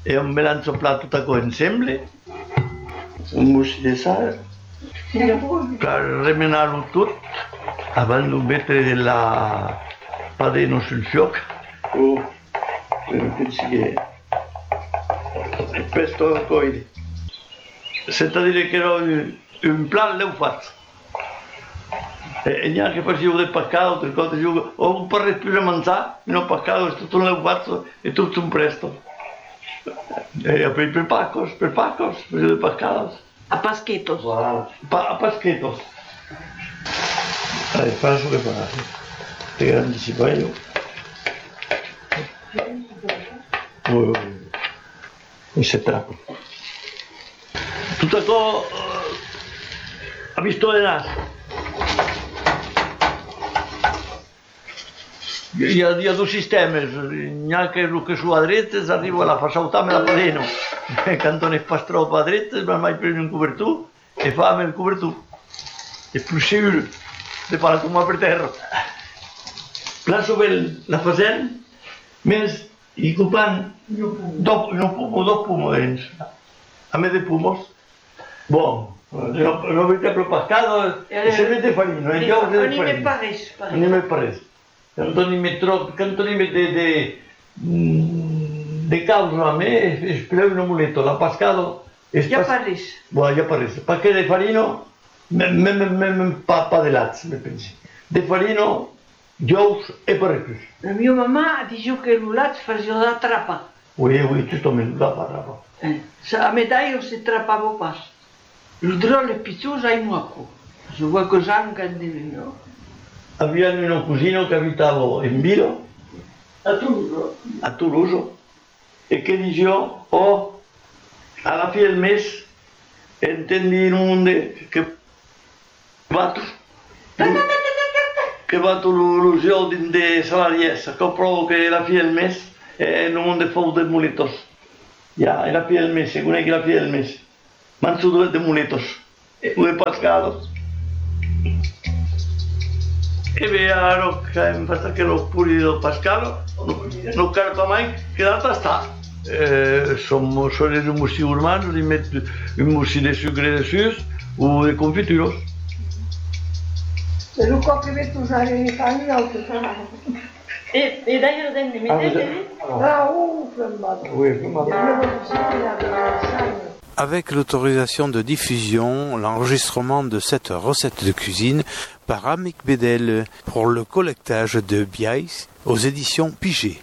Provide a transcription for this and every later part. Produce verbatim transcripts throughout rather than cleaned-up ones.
e on mélange plat tot això ensemble, un mussi de sal, per remenar-ho tot abans de mettre de la padeno sul fioc. Oh, però pensi che questo coide. Senta dire che era un plan l'ho fatto. E neanche facevo del paccato, del cose giù, ho un po' più a mangiare, non paccato, è tutto l'ho fatto e tutto un presto. E per, per pacos, per pacos, facevo del paccato. A pasquetos. Voilà. Pa, a pasquetos. Allora, faccio che fare. Te grandi si paio. Oh, e se trappo. Tutto ciò ha visto le naso. Hi ha, hi ha dos sistemes, n'hi ha que el que sua a dretes arriba a la fa saltar-me la padeno, quan on es pas trop a dretes va mai prendre un cobertor e fa amb el cobertor. És plus segur de fare com a per terra. Plaço bé la facent, més i ocupant dos pumos dins, a més de pumos. Bon, no, no veig però pescado, se mette farina, eh? Jo de farina. On y met pas res. On y met pas res. Quand on y met trop, quand on y met de, de, de causa a me, es preu un amuleto, la pescado... Ja pas res. Bueno, ja pas res. Perquè de farino, même pas, pas de lats, me pensi. De farino, jous e per reclus. La mia mamà dice che l'ulat faceva la trappa. Oui, oui, justament, la trappa. Eh, a medaglia si trappava pas. Il drôle è pizzoso ai muoco. Se vuoi cosa anche di no. Había un cugino que abitaba en Vilo, a Toulouse, a Toulouse, e che diceva, oh, alla fine del mese, entendi un mondo che va che va l'illusione di salariessa, che provo che alla fine del mese è un mondo fatto di muletos. Ya, alla fine del mese, non è che alla fine del mese, ma sono due muletos, due pescados. E vedo che infatti che lo pulito pescado, non carpa mai, che l'altra sta. Eh, sono sono dei mussi urbani, li metto un mussi di sucre dessus o di confituros. E lo che metto usare in Italia, l'altro sarà. E, e dai lo devi mettere? Ah, uh, fermato. Oui, fermato. Avec l'autorisation de diffusion, l'enregistrement de cette recette de cuisine par Amic Bedel pour le collectage de Biaïs aux éditions Piget.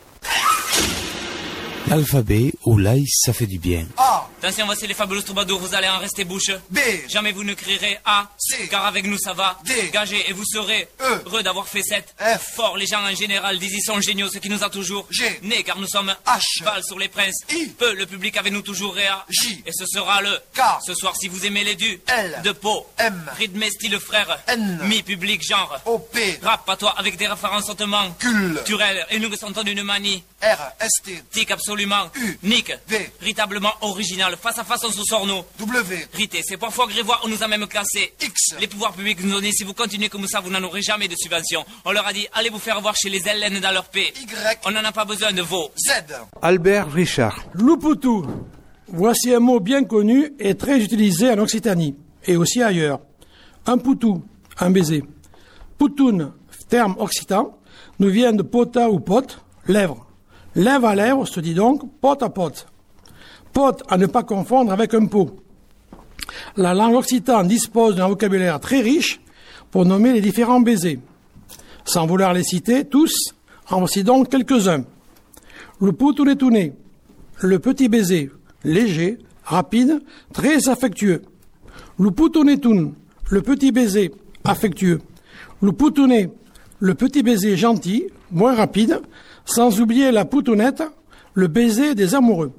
L'alphabet ou l'aïs, ça fait du bien. A. Attention, voici les fabuleux troubadours, vous allez en rester bouche. B. Jamais vous ne crierez A. C. Car avec nous ça va. D. Gagez et vous serez E. Heureux d'avoir fait cette. F. Fort, les gens en général disent ils sont géniaux, ce qui nous a toujours. G. Né car nous sommes H. Val sur les princes. I. Peu, le public avec nous toujours réa. J. Et ce sera le K. Ce soir si vous aimez les du. L. De peau. M. Rythme style frère. N. Mi public genre. O. P. Rap à toi avec des références hautement. Culturelles et nous ressentons d'une manie. R. S. T. Tic absolument. U. Nick. V. Véritablement original. Face à face, on se sort nous. W. Rité, c'est parfois grévois, on nous a même classé. X. Les pouvoirs publics nous ont dit, si vous continuez comme ça, vous n'en aurez jamais de subvention. On leur a dit, allez vous faire voir chez les L N dans leur P. Y. On n'en a pas besoin de vos. Z. Albert Richard. Luputu. Voici un mot bien connu et très utilisé en Occitanie et aussi ailleurs. Un poutou, un baiser. Poutoun, terme occitan, nous vient de pota ou pote, lèvre. Lèvre à lèvre se dit donc pote à pote. Pote à ne pas confondre avec un pot. La langue occitane dispose d'un vocabulaire très riche pour nommer les différents baisers. Sans vouloir les citer tous, en voici donc quelques-uns. Le poutounetouné, le petit baiser, léger, rapide, très affectueux. Le poutounetoun, le petit baiser, affectueux. Le poutouné, le petit baiser gentil, moins rapide, sans oublier la poutounette, le baiser des amoureux.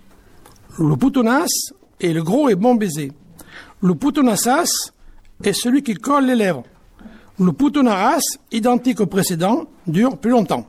Le poutounas est le gros et bon baiser. Le poutounassas est celui qui colle les lèvres. Le poutounaras, identique au précédent, dure plus longtemps.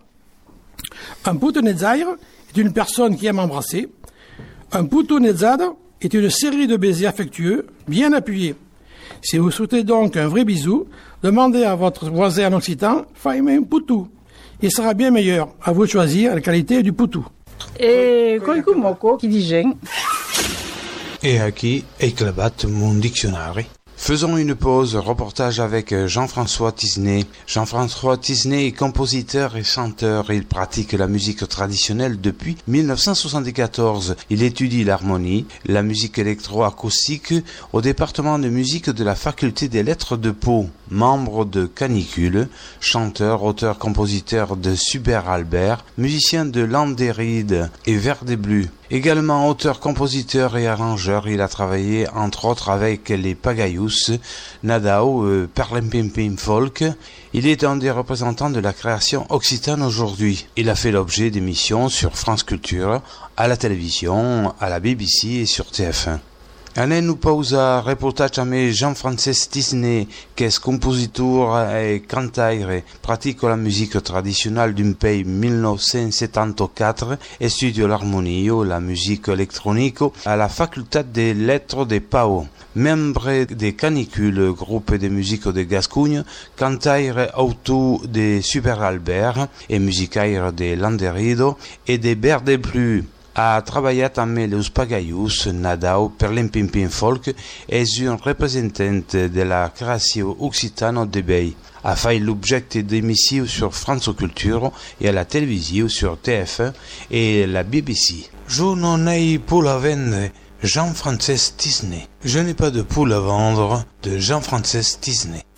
Un poutounetzaïr est une personne qui aime embrasser. Un poutounetsad est une série de baisers affectueux, bien appuyés. Si vous souhaitez donc un vrai bisou, demandez à votre voisin en occitan « Fais-moi un poutou ». Il sera bien meilleur. À vous de choisir la qualité du poutou. E qualcuno chi dice. Et aquí éclate mon dictionnaire. Faisons une pause, reportage avec Jean-François Tisnet. Jean-François Tisnet est compositeur et chanteur. Il pratique la musique traditionnelle depuis mille neuf cent soixante-quatorze. Il étudie l'harmonie, la musique électroacoustique au département de musique de la faculté des lettres de Pau. Membre de Canicule, chanteur, auteur, compositeur de Super Albert, musicien de Landéride et Vert des Bleus. Également auteur, compositeur et arrangeur, il a travaillé entre autres avec les Pagayous, Nadao, euh, Perlempimpim Folk. Il est un des représentants de la création occitane aujourd'hui. Il a fait l'objet d'émissions sur France Culture, à la télévision, à la B B C et sur T F un. Anem pausa reportage amb Jean-François Tisnet, que és compositor et cantaire, pratique la musique traditionnelle d'un pays mille neuf cent soixante-quatorze, étudie l'harmonie, la musique électronique à la faculté des lettres de Pau. Membre de Canicule, groupe de musique de Gascogne, cantaire auto de Super Albert et musicaire de Landerido et de Vert des Bleus. Ha treballat amb els Pagayous, Nadao, Perlempimpim Folk, és un representant de la creació occitana de Bay. Ha fait l'objecte d'émissions sur France Culture et à la télévision sur T F un et la B B C. Je n'en ai pour la vendre, Jean-François Tisnet. Je n'ai pas de poule à vendre de Jean-François Tisnet.